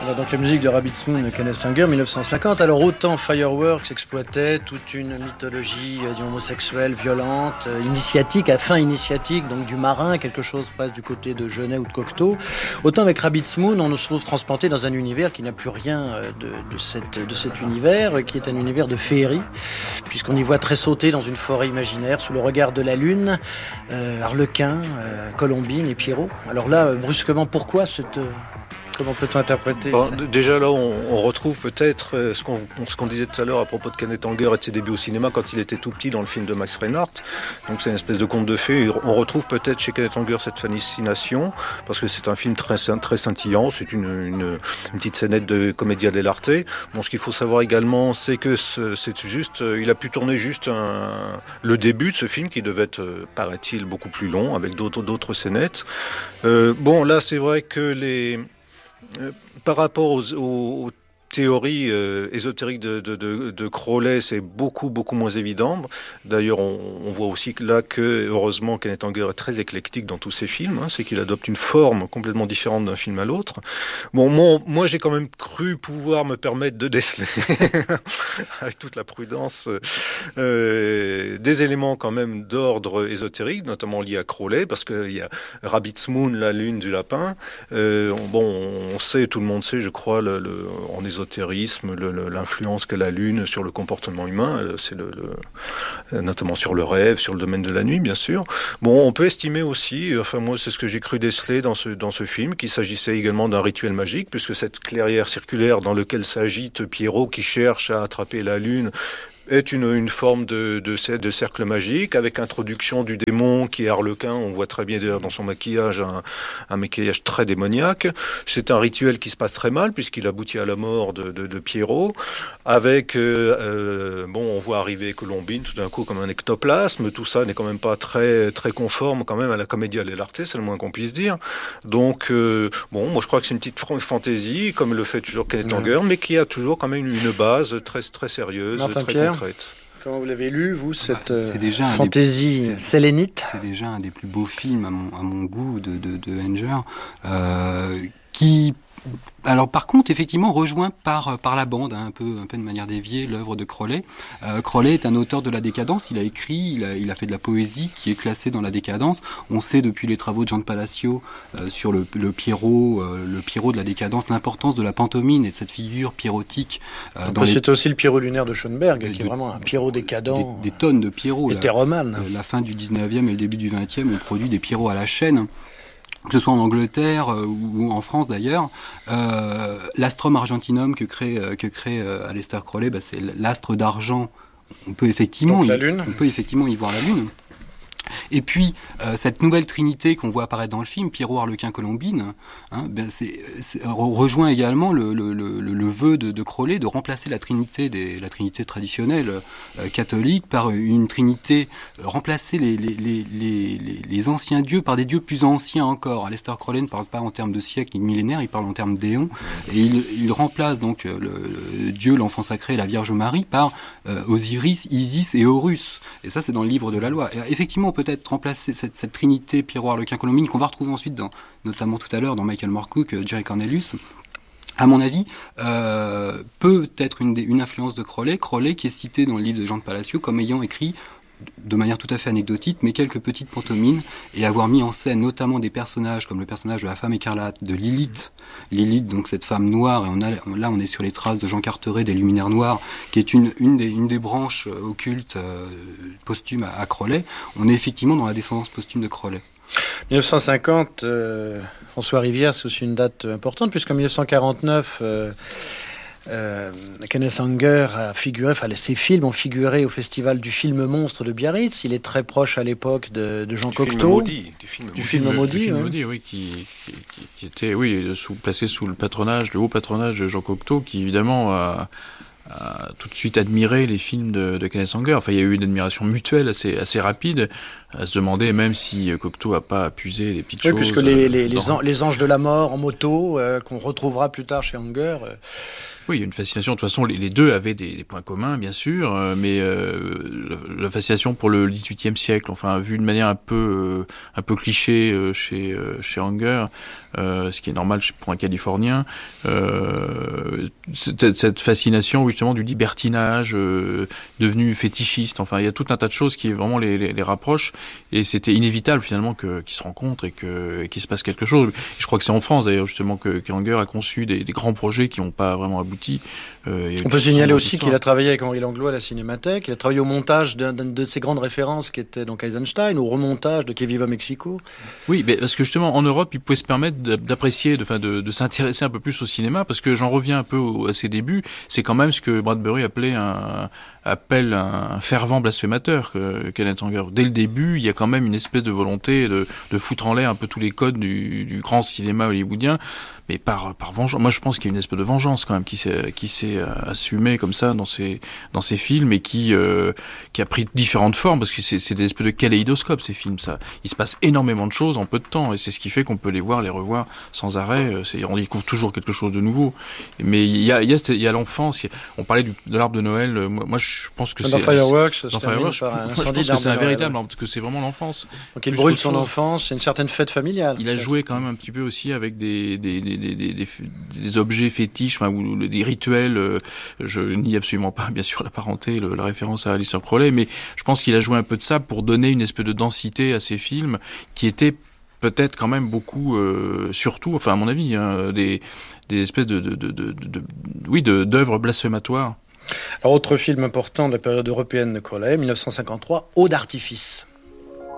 Voilà donc la musique de Rabbit's Moon, Kenneth Anger, 1950. Alors autant Fireworks exploitait toute une mythologie homosexuelle, violente, initiatique, à fin initiatique, donc du marin, quelque chose presque du côté de Genet ou de Cocteau. Autant avec Rabbit's Moon, on se trouve transporté dans un univers qui n'a plus rien de cet univers, qui est un univers de féerie, puisqu'on y voit tressauter dans une forêt imaginaire, sous le regard de la lune, Harlequin, Colombine et Pierrot. Alors là, brusquement, pourquoi cette... Comment peut-on interpréter ça ? Déjà là, on retrouve peut-être ce qu'on disait tout à l'heure à propos de Kenneth Anger et de ses débuts au cinéma quand il était tout petit dans le film de Max Reinhardt. Donc c'est une espèce de conte de fées. Et on retrouve peut-être chez Kenneth Anger cette fascination parce que c'est un film très scintillant. C'est une petite scénette de commedia dell'arte. Bon, ce qu'il faut savoir également, c'est que il a pu tourner juste le début de ce film qui devait être, paraît-il, beaucoup plus long avec d'autres scénettes. Bon, là, c'est vrai que par rapport aux théorie ésotérique de Crowley, c'est beaucoup moins évident. D'ailleurs, on voit aussi là que, heureusement, Kenneth Anger est très éclectique dans tous ses films. C'est qu'il adopte une forme complètement différente d'un film à l'autre. Bon, moi, j'ai quand même cru pouvoir me permettre de déceler, avec toute la prudence, des éléments quand même d'ordre ésotérique, notamment liés à Crowley, parce qu'il y a Rabbit's Moon, la lune du lapin. On sait, tout le monde sait, je crois, en ésotérisme, l'influence qu'a la Lune sur le comportement humain, c'est notamment sur le rêve, sur le domaine de la nuit, bien sûr. Bon, on peut estimer aussi, enfin moi c'est ce que j'ai cru déceler dans ce film, qu'il s'agissait également d'un rituel magique, puisque cette clairière circulaire dans laquelle s'agite Pierrot qui cherche à attraper la Lune est une forme de cercle magique, avec introduction du démon qui est Harlequin. On voit très bien d'ailleurs dans son maquillage un maquillage très démoniaque. C'est un rituel qui se passe très mal puisqu'il aboutit à la mort de Pierrot. Avec, on voit arriver Colombine tout d'un coup comme un ectoplasme. Tout ça n'est quand même pas très conforme quand même à la commedia dell'arte, c'est le moins qu'on puisse dire. Donc, moi je crois que c'est une petite fantaisie, comme le fait toujours Kenneth Anger, mais qui a toujours quand même une base très sérieuse, Martin très Pierre. concrète. Comment vous l'avez lu, vous, cette fantaisie sélénite ? C'est déjà un des plus beaux films à mon goût de Anger, qui... Alors par contre, effectivement, rejoint par la bande, un peu de manière déviée, l'œuvre de Crowley. Crowley est un auteur de la décadence. Il a écrit, il a fait de la poésie qui est classée dans la décadence. On sait depuis les travaux de Jean Palacio sur le Pierrot de la décadence, l'importance de la pantomime et de cette figure pierrotique. C'était aussi le Pierrot lunaire de Schoenberg, qui est vraiment un Pierrot décadent. Des tonnes de Pierrots. Hétéromane. La fin du 19e et le début du 20e, on produit des Pierrots à la chaîne. Que ce soit en Angleterre ou en France d'ailleurs, l'astrum argentinum que crée Aleister Crowley, c'est l'astre d'argent. On peut effectivement y voir la lune. Et puis cette nouvelle trinité qu'on voit apparaître dans le film, Pierrot, Harlequin, Colombine, rejoint également le vœu de Crowley de remplacer la trinité traditionnelle catholique par une trinité, remplacer les anciens dieux par des dieux plus anciens encore. Aleister Crowley ne parle pas en termes de siècles ni de millénaires, il parle en termes d'éons, et il remplace donc le Dieu, l'enfant sacré et la Vierge Marie par Osiris, Isis et Horus. Et ça, c'est dans le livre de la loi. Et effectivement, peut-être remplacer cette trinité Pierrot, Harlequin, Colombine qu'on va retrouver ensuite notamment tout à l'heure dans Michael Moorcock, Jerry Cornelius, à mon avis, peut être une influence de Crowley qui est cité dans le livre de Jean Palacio comme ayant écrit de manière tout à fait anecdotique, mais quelques petites pantomimes, et avoir mis en scène notamment des personnages comme le personnage de la femme écarlate, de Lilith, donc cette femme noire, et là on est sur les traces de Jean Carteret, des Luminaires Noirs, qui est une des branches occultes posthumes à Crowley. On est effectivement dans la descendance posthume de Crowley. 1950, François Rivière, c'est aussi une date importante, puisqu'en 1949... Kenneth Anger a figuré, ses films ont figuré au festival du film monstre de Biarritz. Il est très proche à l'époque de Jean Cocteau. Du film maudit, oui, qui était placé sous le haut patronage de Jean Cocteau, qui évidemment a tout de suite admiré les films de Kenneth Anger. Enfin, il y a eu une admiration mutuelle assez rapide, à se demander même si Cocteau n'a pas appuyé les petites choses. Puisque les anges de la mort en moto, qu'on retrouvera plus tard chez Anger... Oui, il y a une fascination. De toute façon, les deux avaient des points communs, bien sûr, mais la fascination pour le XVIIIe siècle, vu de manière un peu cliché chez Anger, ce qui est normal pour un Californien. Cette fascination justement du libertinage devenu fétichiste. Enfin, il y a tout un tas de choses qui vraiment les rapprochent, et c'était inévitable finalement qu'ils se rencontrent et qu'il se passe quelque chose. Et je crois que c'est en France d'ailleurs justement que Anger a conçu des grands projets qui n'ont pas vraiment abouti. On peut signaler aussi qu'il a travaillé avec Henri Langlois à la Cinémathèque, il a travaillé au montage d'une de ses grandes références qui était donc Eisenstein, au remontage de Que Viva Mexico. Oui, mais parce que justement en Europe, il pouvait se permettre d'apprécier, de s'intéresser un peu plus au cinéma, parce que j'en reviens un peu à ses débuts, c'est quand même ce que Bradbury appelle un fervent blasphémateur, Kenneth Anger. Dès le début, il y a quand même une espèce de volonté de foutre en l'air un peu tous les codes du grand cinéma hollywoodien, mais par vengeance. Moi, je pense qu'il y a une espèce de vengeance quand même qui s'est assumée comme ça dans ses films, et qui a pris différentes formes, parce que c'est des espèces de kaléidoscopes, ces films. Ça, il se passe énormément de choses en peu de temps, et c'est ce qui fait qu'on peut les revoir sans arrêt. On découvre toujours quelque chose de nouveau. Mais il y a l'enfance. On parlait de l'arbre de Noël. Moi, je pense que dans Fireworks, je pense que c'est un véritable, parce que c'est vraiment l'enfance. Donc il brûle son enfance, c'est une certaine fête familiale. Il a joué quand même un petit peu aussi avec des objets fétiches, ou des rituels. Je nie absolument pas, bien sûr, la parenté, la référence à Aleister Crowley, mais je pense qu'il a joué un peu de ça pour donner une espèce de densité à ses films qui étaient peut-être quand même beaucoup, surtout, enfin à mon avis, des espèces d'œuvres blasphématoires. Alors, autre film important de la période européenne de Crowley, 1953, Eau d'artifice.